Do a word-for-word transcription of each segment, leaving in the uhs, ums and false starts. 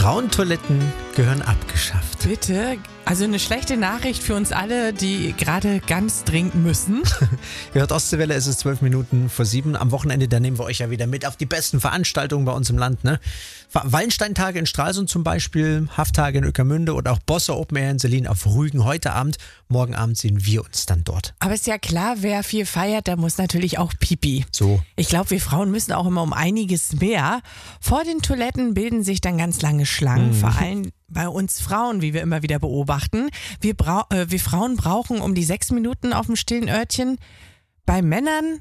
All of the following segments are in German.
Frauentoiletten gehören abgeschafft. Bitte? Also eine schlechte Nachricht für uns alle, die gerade ganz dringend müssen. Ihr hört Ostseewelle, es ist zwölf Minuten vor sieben. Am Wochenende, da nehmen wir euch ja wieder mit auf die besten Veranstaltungen bei uns im Land. Ne? Wallensteintage in Stralsund zum Beispiel, Hafttage in Ueckermünde oder auch Bosse Open Air in Selin auf Rügen heute Abend. Morgen Abend sehen wir uns dann dort. Aber ist ja klar, wer viel feiert, der muss natürlich auch Pipi. So. Ich glaube, wir Frauen müssen auch immer um einiges mehr. Vor den Toiletten bilden sich dann ganz lange Schlangen, mhm. vor allem bei uns Frauen, wie wir immer wieder beobachten. Wir, brau- äh, wir Frauen brauchen um die sechs Minuten auf dem stillen Örtchen. Bei Männern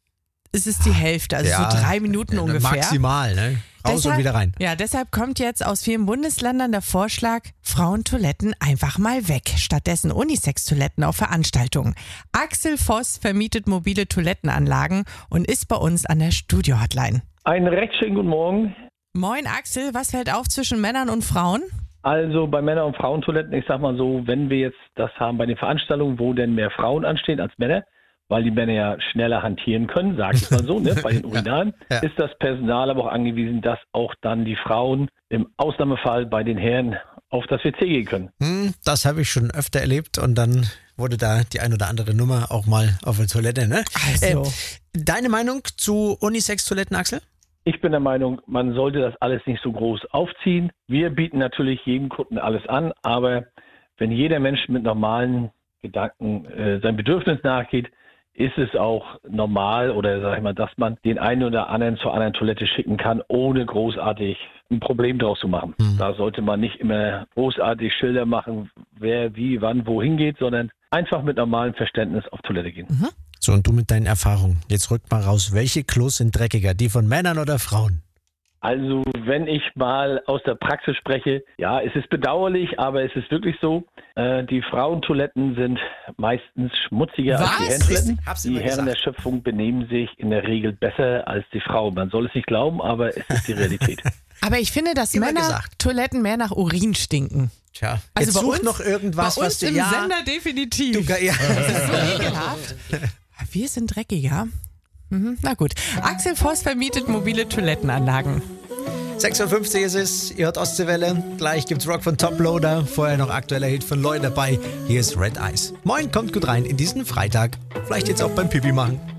ist es die Hälfte, also ja, so drei Minuten ungefähr. Maximal, ne? Raus deshalb, und wieder rein. Ja, deshalb kommt jetzt aus vielen Bundesländern der Vorschlag, Frauentoiletten einfach mal weg. Stattdessen Unisex-Toiletten auf Veranstaltungen. Axel Voss vermietet mobile Toilettenanlagen und ist bei uns an der Studio-Hotline. Einen recht schönen guten Morgen. Moin Axel, was fällt auf zwischen Männern und Frauen? Also bei Männer- und Frauentoiletten, ich sag mal so, wenn wir jetzt das haben bei den Veranstaltungen, wo denn mehr Frauen anstehen als Männer, weil die Männer ja schneller hantieren können, sag ich mal so, ne, bei den Urinalen, ja, ja. ist das Personal aber auch angewiesen, dass auch dann die Frauen im Ausnahmefall bei den Herren auf das W C gehen können. Hm, das habe ich schon öfter erlebt und dann wurde da die ein oder andere Nummer auch mal auf der Toilette, ne? Also. Äh, deine Meinung zu Unisex-Toiletten, Axel? Ich bin der Meinung, man sollte das alles nicht so groß aufziehen. Wir bieten natürlich jedem Kunden alles an, aber wenn jeder Mensch mit normalen Gedanken äh, sein Bedürfnis nachgeht, ist es auch normal oder sag ich mal, dass man den einen oder anderen zur anderen Toilette schicken kann, ohne großartig ein Problem draus zu machen. Mhm. Da sollte man nicht immer großartig Schilder machen, wer wie, wann, wohin geht, sondern einfach mit normalem Verständnis auf Toilette gehen. Mhm. So, und du mit deinen Erfahrungen. Jetzt rück mal raus. Welche Klos sind dreckiger? Die von Männern oder Frauen? Also, wenn ich mal aus der Praxis spreche, ja, es ist bedauerlich, aber es ist wirklich so. Äh, die Frauentoiletten sind meistens schmutziger Was? als die Herrentoiletten. Hab's Die immer Herren gesagt. der Schöpfung benehmen sich in der Regel besser als die Frauen. Man soll es nicht glauben, aber es ist die Realität. Aber ich finde, dass Immer Männer gesagt. Toiletten mehr nach Urin stinken. Tja, Also jetzt bei such uns- noch irgendwas, Bei was uns du... im ja, Sender definitiv. du, ja. Das ist so ekelhaft. Wir sind dreckiger. Mhm, na gut. Axel Voss vermietet mobile Toilettenanlagen. sechs Uhr fünfzig ist es, ihr hört Ostseewelle. Gleich gibt's Rock von Toploader. Vorher noch aktueller Hit von Lloyd dabei. Hier ist Red Eyes. Moin, kommt gut rein in diesen Freitag. Vielleicht jetzt auch beim Pipi machen.